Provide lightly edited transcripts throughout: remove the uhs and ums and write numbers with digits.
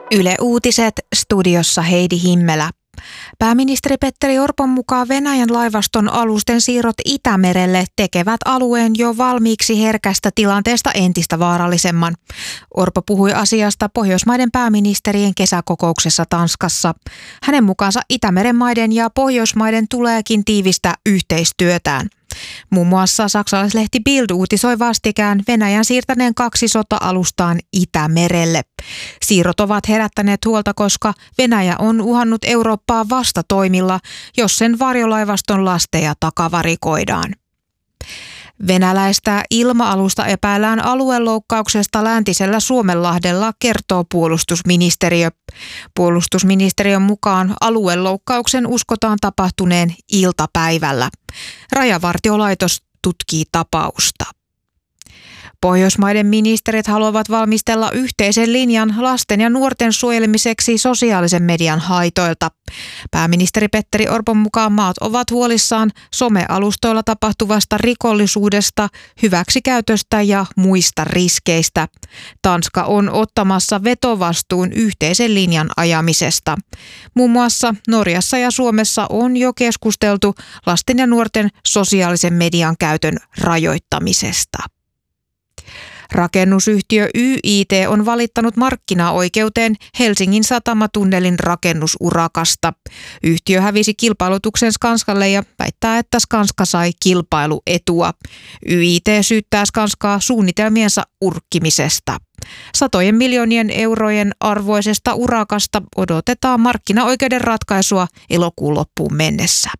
Yle Uutiset, studiossa Heidi Himmelä. Pääministeri Petteri Orpon mukaan Venäjän laivaston alusten siirrot Itämerelle tekevät alueen jo valmiiksi herkästä tilanteesta entistä vaarallisemman. Orpo puhui asiasta Pohjoismaiden pääministerien kesäkokouksessa Tanskassa. Hänen mukaansa Itämeren maiden ja Pohjoismaiden tuleekin tiivistää yhteistyötään. Muun muassa saksalaislehti Bild uutisoi vastikään Venäjän siirtäneen 2 sota-alustaan Itämerelle. Siirrot ovat herättäneet huolta, koska Venäjä on uhannut Eurooppaa vastatoimilla, jos sen varjolaivaston lasteja takavarikoidaan. Venäläistä ilma-alusta epäillään alueloukkauksesta läntisellä Suomenlahdella, kertoo puolustusministeriö. Puolustusministeriön mukaan alueloukkauksen uskotaan tapahtuneen iltapäivällä. Rajavartiolaitos tutkii tapausta. Pohjoismaiden ministerit haluavat valmistella yhteisen linjan lasten ja nuorten suojelemiseksi sosiaalisen median haitoilta. Pääministeri Petteri Orpon mukaan maat ovat huolissaan somealustoilla tapahtuvasta rikollisuudesta, hyväksikäytöstä ja muista riskeistä. Tanska on ottamassa vetovastuun yhteisen linjan ajamisesta. Muun muassa Norjassa ja Suomessa on jo keskusteltu lasten ja nuorten sosiaalisen median käytön rajoittamisesta. Rakennusyhtiö YIT on valittanut markkinaoikeuteen Helsingin satamatunnelin rakennusurakasta. Yhtiö hävisi kilpailutuksen Skanskalle ja väittää, että Skanska sai kilpailuetua. YIT syyttää Skanskaa suunnitelmiensa urkkimisesta. Satojen miljoonien eurojen arvoisesta urakasta odotetaan markkinaoikeuden ratkaisua elokuun loppuun mennessä.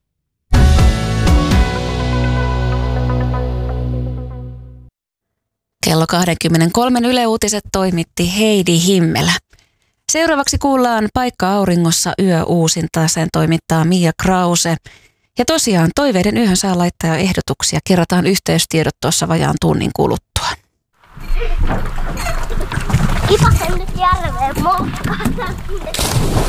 Kello 23 Yle Uutiset toimitti Heidi Himmelä. Seuraavaksi kuullaan Paikka auringossa yöuusinta. Sen toimittaa Mia Krause. Ja tosiaan toiveiden yöhön saa laittaa ehdotuksia. Kerrotaan yhteystiedot tuossa vajaan tunnin kuluttua. Kipasen nyt järveen moukkaan.